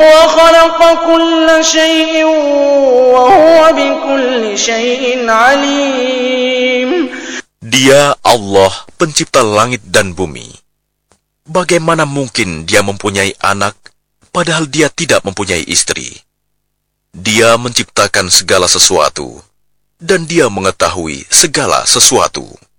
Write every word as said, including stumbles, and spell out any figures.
وخلق كل شيء وهو بكل شيء عليم. Dia Allah, pencipta langit dan bumi. Bagaimana mungkin dia mempunyai anak, padahal dia tidak mempunyai istri? Dia menciptakan segala sesuatu, dan dia mengetahui segala sesuatu.